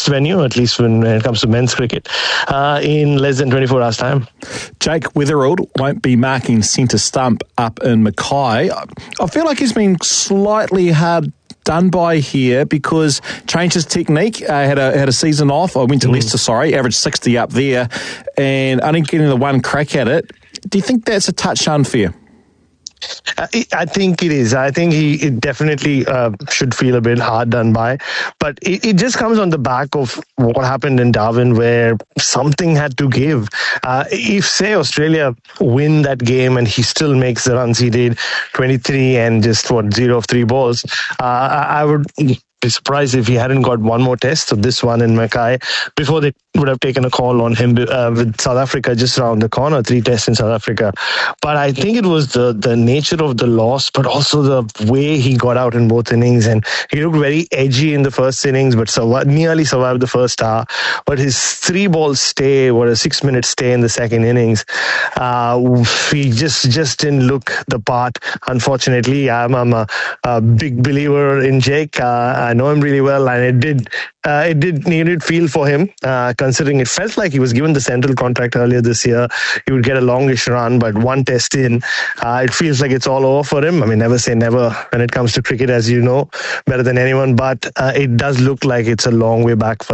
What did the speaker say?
best venue, at least when it comes to men's cricket, in less than 24 hours' time. Jake Weatherald won't be marking centre stump up in Mackay. I feel like he's been slightly hard done by here because changed his technique, had a season off. I went to Leicester, averaged 60 up there and only getting the one crack at it. Do you think that's a touch unfair? I think it is. I think he definitely should feel a bit hard done by. But it just comes on the back of what happened in Darwin, where something had to give. If, say, Australia win that game and he still makes the runs he did, 23 and just, 0 of 3 balls, I would be surprised if he hadn't got one more test of this one in Mackay before they would have taken a call on him with South Africa just around the corner, 3 tests in South Africa. But I think it was the nature of the loss, but also the way he got out in both innings. And he looked very edgy in the first innings, but nearly survived the first hour. But his 3-ball stay, or a 6-minute stay in the second innings, he just didn't look the part, unfortunately. I'm a big believer in Jake. I know him really well, and it did feel for him, considering it felt like he was given the Central contract earlier this year. He would get a longish run, but one test in, it feels like it's all over for him. I mean, never say never when it comes to cricket, as you know, better than anyone, but it does look like it's a long way back for